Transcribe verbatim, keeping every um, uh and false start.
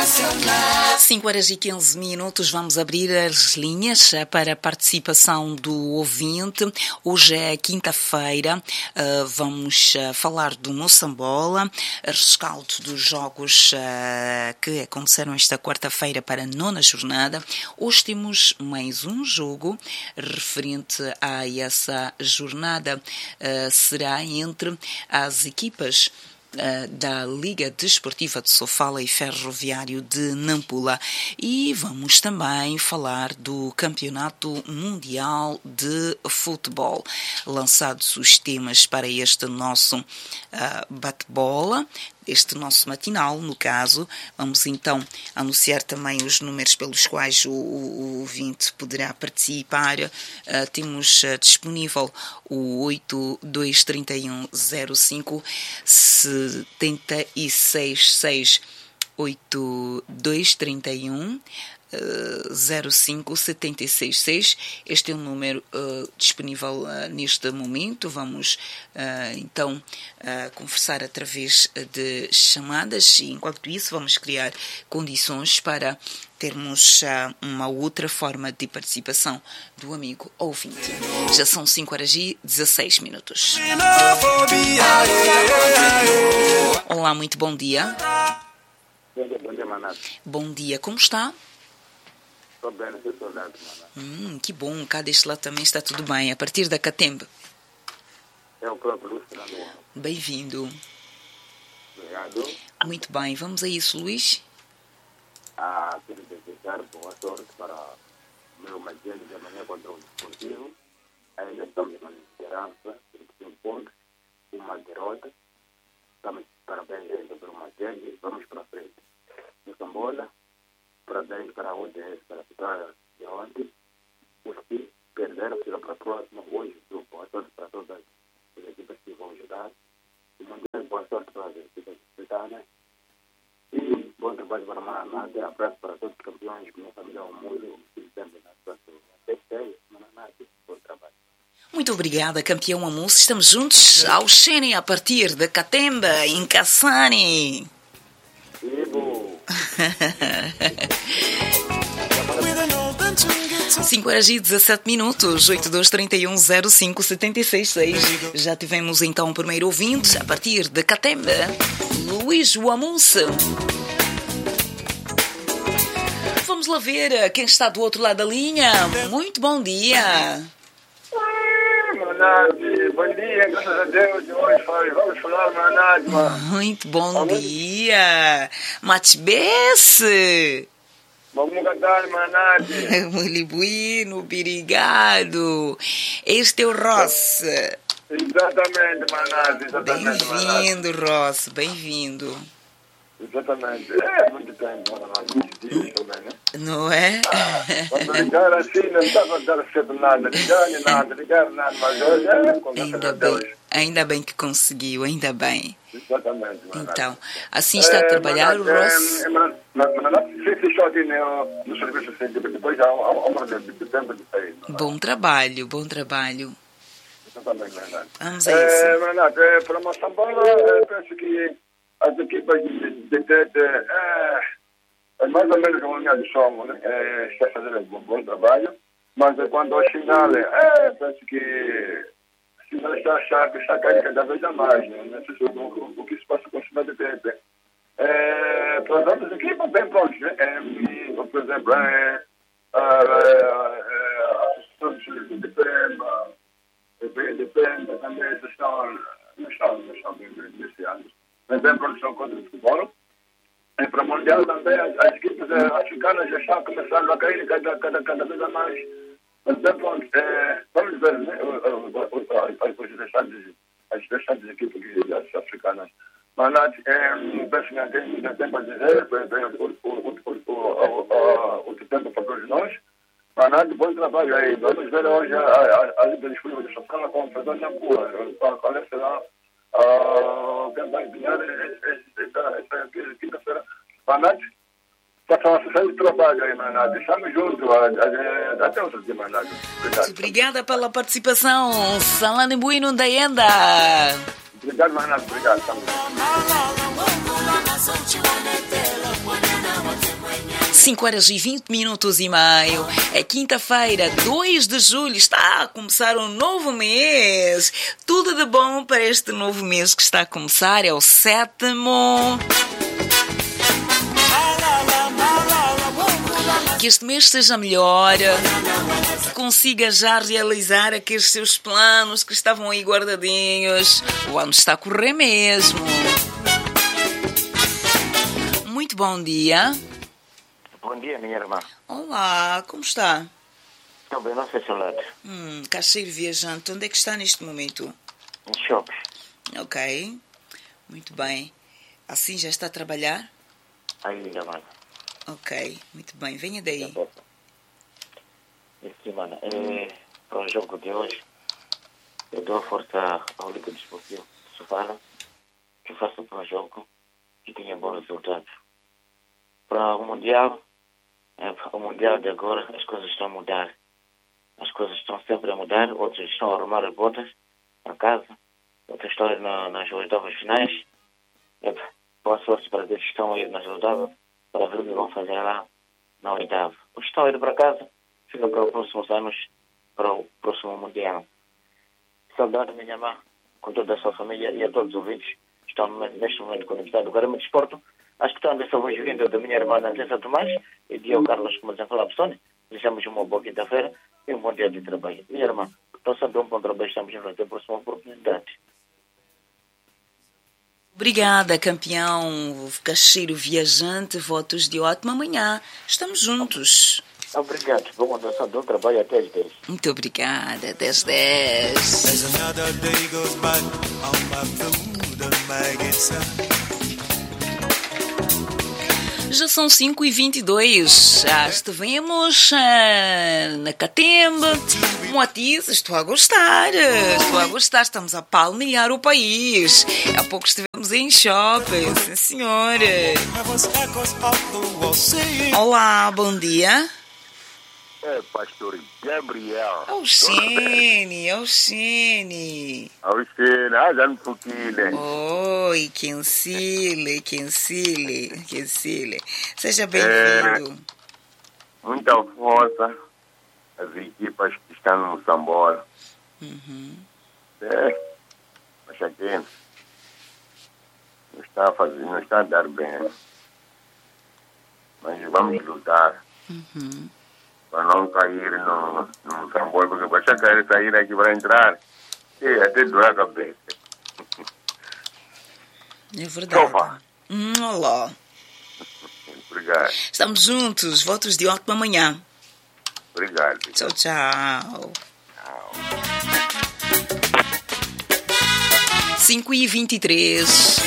cinco horas e quinze minutos, vamos abrir as linhas para a participação do ouvinte. Hoje é quinta-feira, vamos falar do Moçambola, rescaldo dos jogos que aconteceram esta quarta-feira para a nona jornada. Hoje temos mais um jogo referente a essa jornada, será entre as equipas da Liga Desportiva de Sofala e Ferroviário de Nampula. E vamos também falar do Campeonato Mundial de Futebol. Lançados os temas para este nosso uh, bate-bola, este nosso matinal, no caso, vamos então anunciar também os números pelos quais o, o ouvinte poderá participar. Uh, temos uh, disponível o oito dois três um zero cinco sete seis seis, oito dois três um zero cinco sete seis seis. Este é um número uh, disponível uh, neste momento. Vamos uh, então uh, conversar através de chamadas e, enquanto isso, vamos criar condições para termos uh, uma outra forma de participação do amigo ouvinte. Já são cinco horas e dezesseis minutos. Olá, muito bom dia. Bom dia, Manato. Bom dia, como está? Estou bem, não sei saudade, Manato. Hum, que bom, cá deste lado também está tudo bem, a partir da Catembe. É o próprio Luís Fernando. Bem-vindo. Obrigado. Muito bem, vamos a isso, Luís. Ah, quero desejar boa sorte para o meu Magende de amanhã contra o Desportivo. Ainda estamos na liderança, temos um ponto, uma derrota. Estamos parabéns ainda para o Magende, vamos para frente. Moçambola, parabéns para a O D S, para a vitória de ontem. Os que perderam serão para a próxima. Hoje, boa sorte para todas as equipas que vão jogar. E mandar boa sorte para as equipas africanas. E bom trabalho para a Maranata. Abraço para todos os campeões que não família ao mundo. Que sempre na sua saúde. Maranata, bom trabalho. Muito obrigada, campeão Amus. Estamos juntos ao Xene a partir de Catembe, em Cassani. Vivo! cinco horas e dezessete minutos, oito dois três um zero cinco sete seis seis. Já tivemos então o primeiro ouvinte a partir de Catembe, Luís Amus. Vamos lá ver quem está do outro lado da linha. Muito bom dia. Manade, bom dia, graças a Deus. Hoje vamos falar, Manade. Muito bom dia. Matibesse. Vamos cantar, Manade. Muito bueno, obrigado. Este é o Ross. Exatamente, Manade, exatamente. Bem-vindo, Ross, bem-vindo. Exatamente. É muito tempo, Manade, muitos dias também, né? Não é? Ah, quando ligar assim, não estava a dar certo nada. Ligar nem nada, ligar nada, mas hoje é com ainda bem, ainda bem que conseguiu, ainda bem. Exatamente, Manade. Então, assim está a trabalhar o Ross? Manade, se fechou aqui no serviço científico, depois há uma de tempo de sair. Bom trabalho, bom trabalho. Exatamente, Manade. Vamos a isso. É, Manade, para Moçambola, penso que as equipas de Tete é, é mais ou menos uma linha de som, né? É, está fazendo um bom trabalho, mas quando ao final, é, penso que o final está, está, está caindo cada vez a mais, né? Não sei se o, o, o que se passa com o final de Tete. É, para as outras equipas, bem prontos, né? É, por exemplo, é, a Associação de Pemba, de Pemba também estão, não estão, não estão bem nesse ano. Mas bem produção contra o futebol. E para o Mundial também, as, as equipes eh, africanas já estão começando a cair cada, cada, cada vez a mais. Mas bem pronto, eh, vamos ver, né? As restantes, as restantes equipes as africanas. Mas eh, penso que não tem muito tempo a dizer, o tempo para todos nós. Mas nada, bom trabalho aí. Vamos ver hoje a Liga Disponível de Sofala como fazer na rua. Qual será? Quem vai ganhar essa quinta-feira. Manade, faça uma sessão de trabalho aí, Manade. Estamos juntos, até outro dia, Manade. Muito obrigada pela participação. Salane Bueno da Enda. Obrigado, Manade. Obrigado. Estamos juntos. cinco horas e vinte minutos e meio. É quinta-feira, dois de julho. Está a começar um novo mês. Tudo de bom para este novo mês que está a começar. É o sétimo. Que este mês seja melhor, que consiga já realizar aqueles seus planos que estavam aí guardadinhos. O ano está a correr mesmo. Muito bom dia. Bom dia, minha irmã. Olá, como está? Estou bem, não sei se lado. Hum, caixeiro viajante, onde é que está neste momento? Em shopping. Ok, muito bem. Assim já está a trabalhar? Ainda, mano. Ok, muito bem. Venha daí. Sim, mano. É, para o jogo de hoje, eu dou a força ao Liga Desportivo de Sofala, que faça para o jogo e tenha bons resultados. Para o Mundial, é, o Mundial de agora, as coisas estão a mudar. As coisas estão sempre a mudar, outros estão a arrumar as botas para casa, outras estão a ir na, nas oitavas finais. É, boa sorte para aqueles que estão a ir nas oitavas, para ver o que vão fazer lá na oitava. Os que estão a ir para casa, ficam para os próximos anos, para o próximo Mundial. Saudade, minha mãe, com toda a sua família e a todos os ouvintes que estão neste momento conectados. Agora, me desporto, acho que estão dessa voz vindo da minha irmã Nantes Tomás e de eu, Carlos, como já falava, Sônia. Desejamos uma boa quinta-feira e um bom dia de trabalho. Minha irmã, estou sempre um bom trabalho, estamos juntos até a próxima oportunidade. Obrigada, campeão, caixeiro viajante, votos de ótima manhã. Estamos juntos. Obrigado. Bom adoção do trabalho até às dez. Muito obrigada. dez dez. Já são cinco e vinte e dois. Já estivemos uh, na Catemba. Moatiz, estou a gostar. Estou a gostar. Estamos a palmilhar o país. Há pouco estivemos em shopping. Sim, senhora. Olá, bom dia. É, pastor Gabriel. Oxene, Oxene. Oxene, ah, já me pouquinho. Oi, Kensile, Kensile, Kensile. Seja bem-vindo. É, muita força as equipas que estão no Moçambola. Uhum. É, mas aqui não está a fazer, não está a dar bem. Mas vamos lutar. Uhum. Para não cair no, no Moçambola, porque vai cair, sair aqui para entrar. E até doer a cabeça. É verdade. Opa. Hum, olá. Obrigado. Estamos juntos. Votos de ótima manhã. Obrigado. Tchau, tchau. Tchau. cinco e vinte e três.